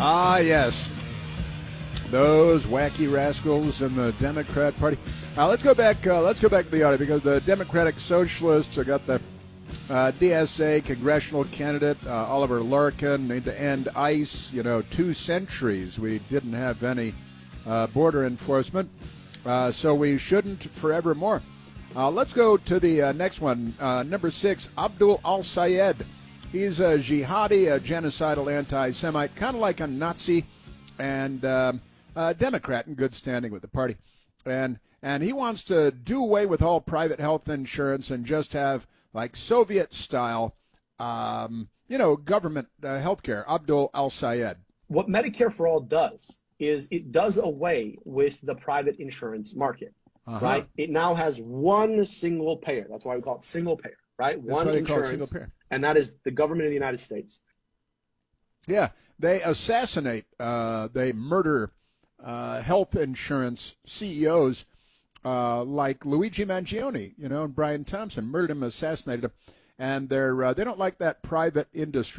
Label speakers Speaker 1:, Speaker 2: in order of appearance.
Speaker 1: Ah, yes. Those wacky rascals in the Democrat Party. Let's go back. Let's go back to the audio because the Democratic Socialists have got the DSA congressional candidate Oliver Larkin need to end ICE. 2 centuries we didn't have any border enforcement, so we shouldn't forevermore. Let's go to the next one. Number 6, Abdul al-Sayed. He's a jihadi, a genocidal anti-Semite, kind of like a Nazi, and a Democrat in good standing with the party. And he wants to do away with all private health insurance and just have, like Soviet-style, government health care. Abdul al-Sayed.
Speaker 2: What Medicare for All does is it does away with the private insurance market, right? It now has one single payer. That's why we call it single payer, right? One insurance, and that is the government of the United States.
Speaker 1: Yeah, they assassinate, they murder health insurance CEOs like Luigi Mangione, and Brian Thompson murdered him, assassinated him, and they don't like that private industry.